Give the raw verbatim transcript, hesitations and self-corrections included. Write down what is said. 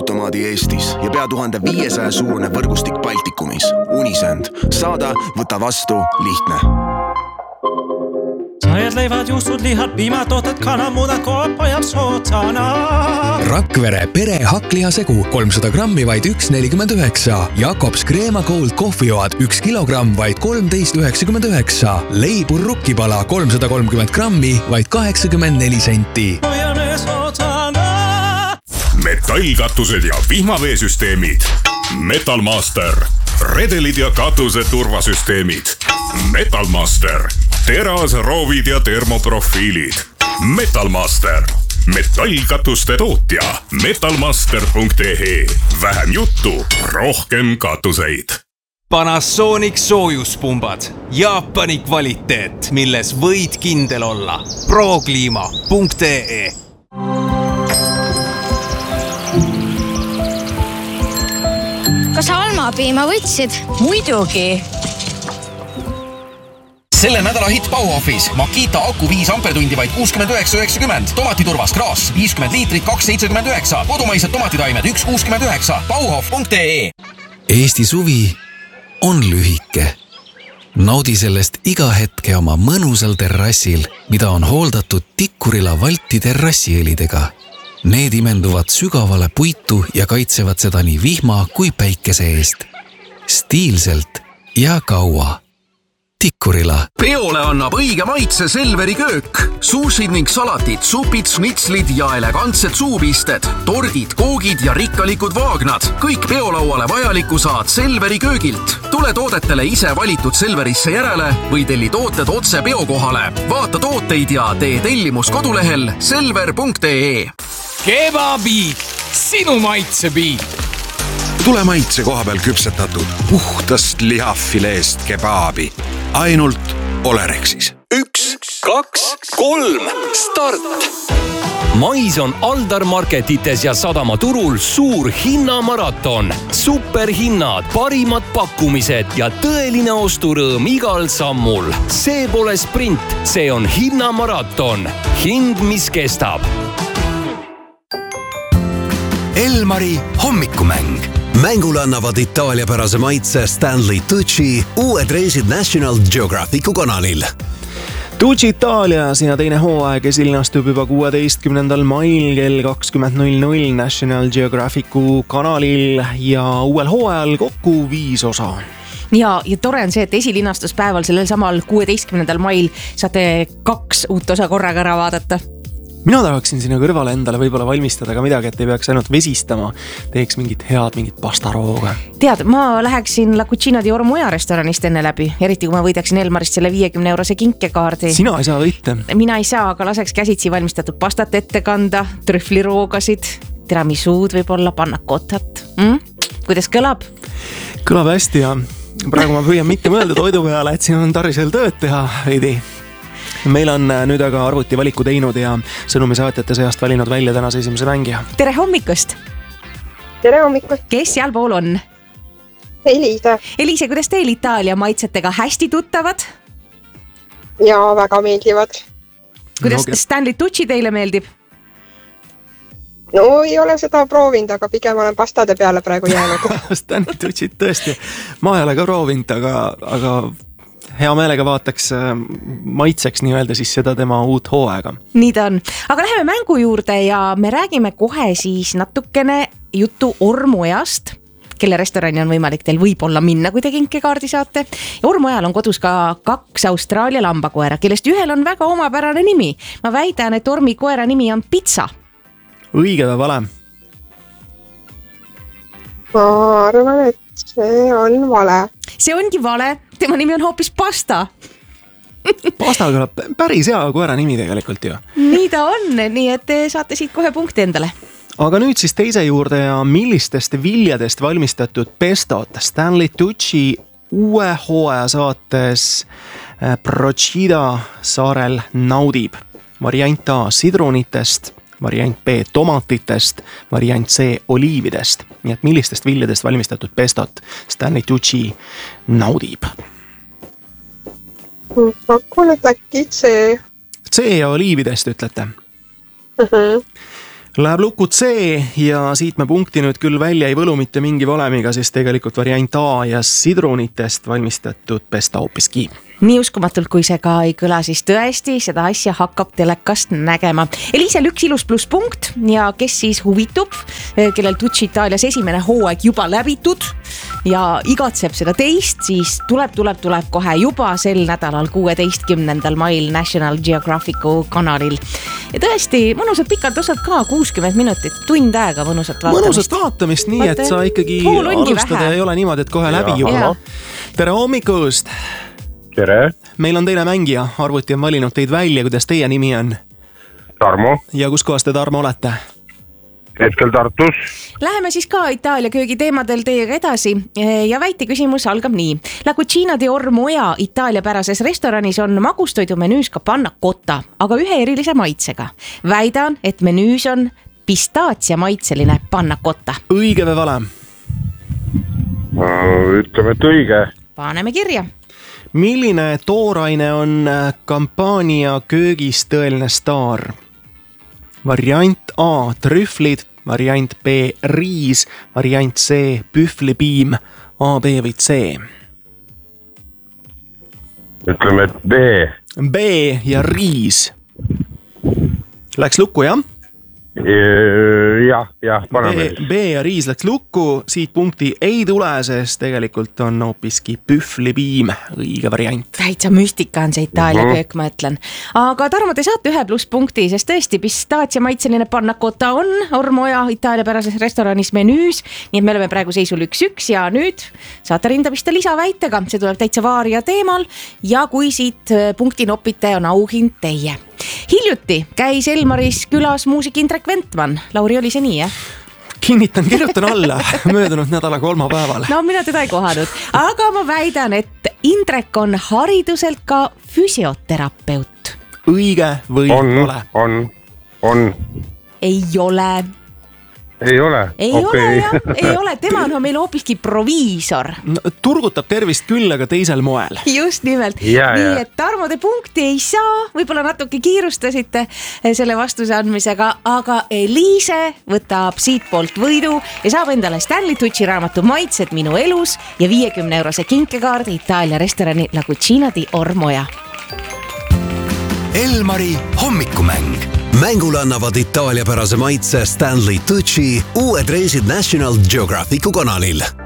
automaadi Eestis ja pea tuhande viiesaja suurune võrgustik Baltikumis. Unisend. Saada, võta vastu, lihtne. Sajad leivad, juustud, lihad, piimatooted, kanamudad, koopa ja sootsana. Rakvere pere hakklihasegu kolmsada grammi vaid üks nelikümmend üheksa. Jakobs Kreema Gold kohvijoad üks kilogramm vaid kolmteist üheksakümmend üheksa. Leibur rukkipala kolmsada kolmkümmend grammi vaid kaheksakümmend neli senti. Metallkatused ja vihmaveesüsteemid. Metalmaster. Redelid ja katuse turvasüsteemid. Metalmaster. Teras, roovid ja termoprofiilid. Metalmaster. Metallkatuste tootja. metalmaster punkt ee. Vähem juttu, rohkem katuseid. Panasonic soojuspumbad. Jaapani kvaliteet, milles võid kindel olla. prokliima punkt ee. Kas sa almapiima võtsid? Muidugi. Selle nädala hit Bauhofis. Makita aku viis ampertundi vaid kuuskümmend üheksa üheksakümmend. Tomatiturvas Kraas viiskümmend liitrit kaks seitsekümmend üheksa. Kodumaised tomatitaimed üks kuuskümmend üheksa. Bauhof punkt ee. Eesti suvi on lühike. Naudi sellest iga hetke oma mõnusal terrassil, mida on hooldatud Tikkurila Valti terrassielidega. Need imenduvad sügavale puitu ja kaitsevad seda nii vihma kui päikese eest. Stiilselt ja kaua. Tikkurila. Peole annab õige maitse Selveri köök. Sushid ning salatid, supid, snitslid ja elegantsed suupisted, tordid, koogid ja rikkalikud vaagnad. Kõik peolauale vajaliku saad Selveri köögilt. Tule toodetele ise valitud Selverisse järele või telli tooted otse peokohale. Vaata tooteid ja tee tellimus kodulehel selver punkt ee. Kebabiit, sinu maitsebiit. Tule maitse koha peal küpsetatud puhtast lihafileest kebaabi. Ainult Olerexis. Üks, kaks, kolm, start! Mais on Aldar Marketites ja Sadamaturul suur hinnamaraton. Superhinnad, parimad pakkumised ja tõeline osturõõm igal sammul. See pole sprint, see on hinnamaraton. Hind, mis kestab. Elmari hommikumäng. Mängule annavad itaaliapärase maitse Stanley Tucci uued reisid National Geographicu kanalil. Tucci Itaalias ja teine hooaeg esilinastub juba kuueteistkümnendal mail kell kakskümmend null null National Geographicu kanalil ja uuel hooajal kokku viis osa. Ja, ja tore on see, et esilinastuspäeval sellel samal kuueteistkümnendal mail saate kaks uut osa korraga ära vaadata. Mina tahaksin sinna kõrvale endale võib-olla valmistada ka midagi, et ei peaks ainult vesistama. Teeks mingit head, mingit pastarooga. Tead, ma läheksin La Cucina di Ormoja restoranist enne läbi, eriti kui ma võidaksin Elmarist selle viiekümne eurose kinkekaardi. Sina ei saa võita. Mina ei saa, aga laseks käsitsi valmistatud pastat ette kanda, trüfliroogasid, tiramisuud võib-olla, panna kotat. Mm? Kuidas kõlab? Kõlab hästi ja praegu ma püüan mitte mõelda toidu peale, et siin on tarvisel tööd teha veidi. Meil on nüüd aga arvuti valiku teinud ja sõnumisaatjate seast valinud välja tänase esimese mängija. Tere hommikust! Tere hommikust! Kes seal pool on? Eliise. Eliise, kuidas teil Itaalia maitsetega hästi tuttavad? Ja väga meeldivad. Kuidas no, Stanley Tucci teile meeldib? No ei ole seda proovinud, aga pigem olen pastade peale praegu jäänud. Stanley Tucci tõesti. Ma ei ole ka proovinud, aga... aga... hea meelega vaataks maitseks nii öelda siis seda tema uut hooaega. Nii ta on. Aga läheme mängu juurde ja me räägime kohe siis natukene juttu Ormojast, kelle restorani on võimalik teil võib-olla minna, kui te kinkekaardi saate. Ja Ormojal on kodus ka kaks Austraalia lambakoera, kellest ühel on väga omapärane nimi. Ma väidan, et Ormi koera nimi on Pizza. Õige või vale? Ma arvan, et see on vale. See ongi vale. Tema nimi on hoopis Pasta. Pasta kõlab päris hea koera nimi tegelikult ju. Nii ta on, nii et saate siit kohe punkti endale. Aga nüüd siis teise juurde ja millistest viljadest valmistatud pestot Stanley Tucci uue hooaja saates Procida saarel naudib. Variant A sidrunitest, variant B tomatitest, variant C oliividest. Nii et millistest viljadest valmistatud pestot Stanley Tucci naudib? Pakun, et äkki C. C ja oliividest ütlete? Uh-huh. Läheb lukku C ja siit me punkti nüüd küll välja ei võlu mitte mingi valemiga, siis tegelikult variant A ja sidrunitest valmistatud pesta hoopiski. Nii uskumatult, kui see ka ei kõla, siis tõesti seda asja hakkab telekast nägema. Elisel üks ilus pluss punkt ja kes siis huvitub, kellel Tucci Itaalias esimene hooaeg juba läbitud ja igatseb seda teist, siis tuleb, tuleb, tuleb kohe juba sel nädalal kuueteistkümnendal mail National Geographicu kanalil. Ja tõesti, mõnusad pikalt osad ka, kuuskümmend minutit, tund aega mõnusat vaatamist. Mõnusat vaatamist, nii et sa ikkagi alustada ei ole niimoodi, et kohe läbi juba. Tere hommikust! Tere! Meil on teine mängija, arvuti on valinud teid välja, kuidas teie nimi on? Tarmo. Ja kus kohas te Tarmo olete? Hetkel Tartus. Läheme siis ka Itaalia köögi teemadel teiega edasi ja väite küsimus algab nii. La Cucina di Ormoja Itaalia pärases restoranis on magustoidu menüüs ka panna cotta, aga ühe erilise maitsega. Väidan, et menüüs on pistaatsia maitseline panna cotta. Õige või vale? Ütleme, et õige. Paneme kirja. Milline tooraine on kampaania köögis tõeline staar? Variant A, trühvlid, variant B, riis, variant C, pühvlipiim, A, B või C? Ütleme, et B. B ja riis. Läks lukku, jah? Jah, jah, paneme. B, B ja riis läks lukku, siit punkti ei tule, sest tegelikult on hoopiski pühvlipiim, õige variant. Täitsa müstika on see Itaalia mm-hmm. köök, ma ütlen. Aga Tarmo, te saate ühe pluss punkti, sest tõesti pistaatsia maitseline panna cotta on Ormoja Itaalia pärases restoranis menüüs, nii et me oleme praegu seisul üks-üks ja nüüd saate rinda pista lisaväitega, see tuleb täitsa vaaria teemal ja kui siit punkti nopite, on auhind teie. Hiljuti käis Elmaris külas muusik Indrek Ventman. Lauri, oli see nii, jah? Kinnitan, kirjutan alla möödunud nädala kolmapäeval. No mina teda ei kohanud, aga ma väidan, et Indrek on hariduselt ka füsioterapeut. Õige või on, ole? On, on. Ei ole. Ei ole? Ei okay. ole, jah. Ei ole, tema on meil hoopiski proviisor. No, turgutab tervist küll, aga teisel moel. Just nimelt. Ja, nii, ja. et Tarmo, te punkti ei saa, võib-olla natuke kiirustasite selle vastuse andmisega, aga Eliise võtab siit poolt võidu ja saab endale Stanley Tucci raamatu Maitsed minu elus ja viiekümne eurose kinkekaardi Itaalia restorani La Cucina di Ormoja. Elmari hommikumäng. Mängule annavad Itaalia pärase maitse Stanley Tucci uued reisid National Geographicu kanalil.